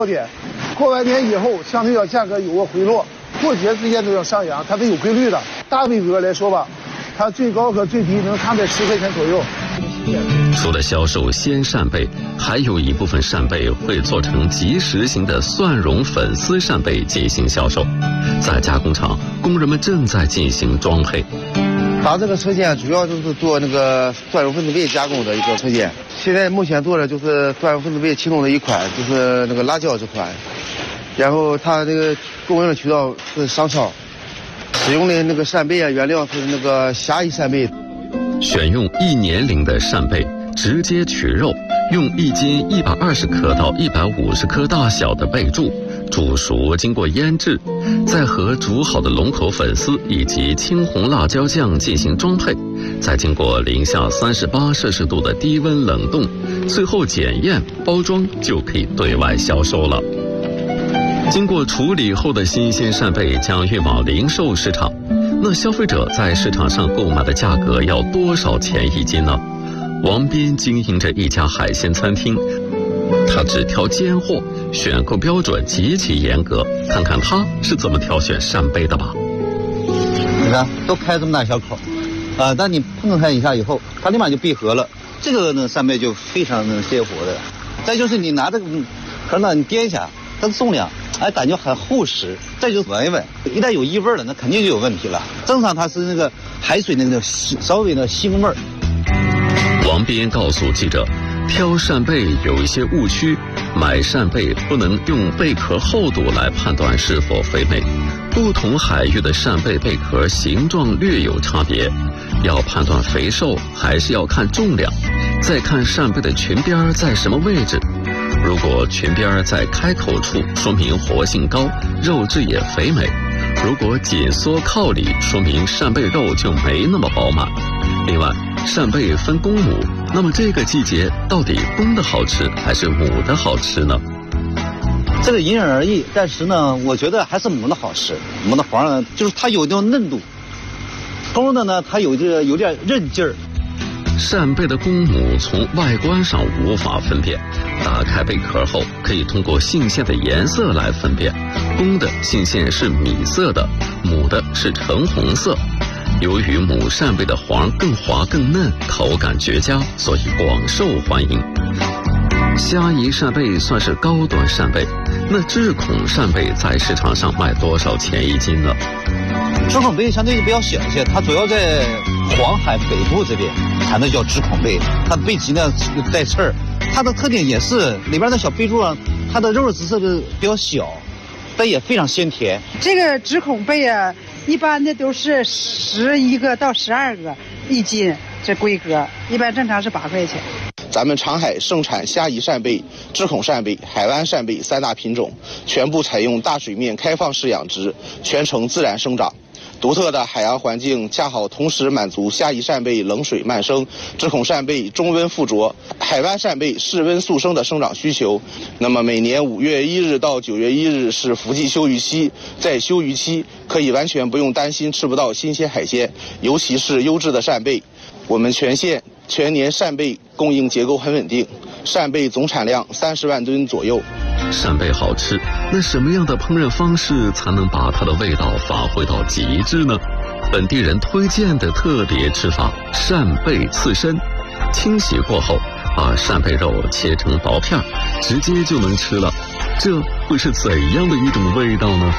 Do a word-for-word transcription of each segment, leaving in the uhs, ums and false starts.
点，过完年以后，相对要价格有个回落，过节之间都要上扬，它是有规律的。大规格来说吧，它最高和最低能差在十块钱左右。 除了销售鲜扇贝，还有一部分扇贝会做成即食型的蒜蓉粉丝扇贝进行销售。在加工厂，工人们正在进行装配。 打这个车间主要就是做那个蒜蓉分子贝加工的一个车间。现在目前做的就是蒜蓉分子贝其中的一款，就是那个辣椒这款。然后它这个供应的渠道是商超，使用的那个扇贝啊，原料是那个虾夷扇贝。 选用一年龄的扇贝，直接取肉，用一斤一百二十克到一百五十克大小的贝柱煮熟，经过腌制，再和煮好的龙口粉丝以及青红辣椒酱进行装配，再经过零下三十八摄氏度的低温冷冻，最后检验包装就可以对外销售了。经过处理后的新鲜扇贝将运往零售市场，那消费者在市场上购买的价格要多少钱一斤呢？王斌经营着一家海鲜餐厅，他只挑尖货，选购标准极其严格。看看他是怎么挑选扇贝的吧。 你看，都开这么大小口，啊、呃，当你碰开一下以后，它立马就闭合了。这个呢，扇贝就非常的鲜活的。再就是你拿这个壳呢，你掂一下，它的重量，哎，感觉很厚实。再就是闻一闻，一旦有异味了，那肯定就有问题了。正常它是那个海水那个稍微的腥味儿。 王斌告诉记者，挑扇贝有一些误区，买扇贝不能用贝壳厚度来判断是否肥美，不同海域的扇贝贝壳形状略有差别，要判断肥瘦还是要看重量，再看扇贝的裙边在什么位置。如果裙边在开口处，说明活性高，肉质也肥美；如果紧缩靠里，说明扇贝肉就没那么饱满。另外，扇贝分公母，那么这个季节到底公的好吃还是母的好吃呢？ 这个因人而异，但是呢，我觉得还是母的好吃。母的黄呢，就是它有那种嫩度；公的呢，它有这个有点韧劲儿。 扇贝的公母从外观上无法分辨，打开贝壳后可以通过性腺的颜色来分辨，公的性腺是米色的，母的是橙红色。由于母扇贝的黄更滑更嫩，口感绝佳，所以广受欢迎。虾夷扇贝算是高端扇贝，那智孔扇贝在市场上卖多少钱一斤呢？ 智孔贝相对比较小一些，它主要在黄海北部这边产的叫智孔贝，它的贝鳍呢带刺儿，它的特点也是里边的小贝柱啊，它的肉质是比较小，但也非常鲜甜。 这个智孔贝啊，一般的都是十一个到十二个一斤，这规格一般正常是八块钱。 咱们长海盛产虾夷扇贝、智孔扇贝、海湾扇贝三大品种，全部采用大水面开放式养殖，全程自然生长。独特的海洋环境恰好同时满足虾夷扇贝冷水慢生、智孔扇贝中温附着、海湾扇贝室温速生的生长需求。那么每年五月一日到九月一日是伏季休渔期，在休渔期可以完全不用担心吃不到新鲜海鲜，尤其是优质的扇贝。我们全县全年扇贝供应结构很稳定，扇贝总产量三十万吨左右。 扇贝好吃，那什么样的烹饪方式才能把它的味道发挥到极致呢？本地人推荐的特别吃法：扇贝刺身。清洗过后，把扇贝肉切成薄片，直接就能吃了。这会是怎样的一种味道呢？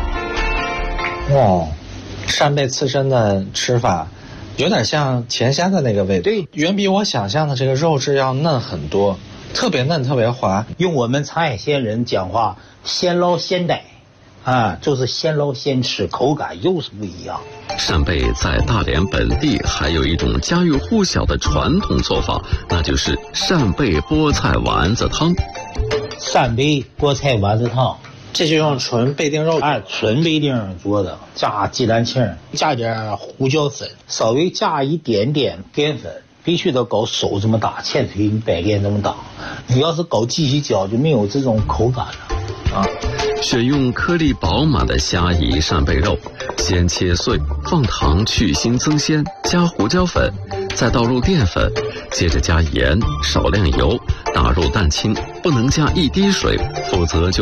哦，扇贝刺身的吃法有点像甜虾的那个味道，对，远比我想象的这个肉质要嫩很多，特别嫩，特别滑。 用我们长海县人讲话，现捞现逮，啊，就是现捞现吃，口感又是不一样。 扇贝在大连本地还有一种家喻户晓的传统做法，那就是扇贝菠菜丸子汤。 扇贝菠菜丸子汤， 这就用纯贝丁肉， 按纯贝丁做的，加鸡蛋清，加点胡椒粉，稍微加一点点淀粉，必须得搞手这么大，千锤百炼这么大。你要是搞机器搅，就没有这种口感了啊。 选用颗粒饱满的虾夷扇贝肉，先切碎，放糖去腥增鲜，加胡椒粉，再倒入淀粉，接着加盐，少量油，打入蛋清，不能加一滴水，否则就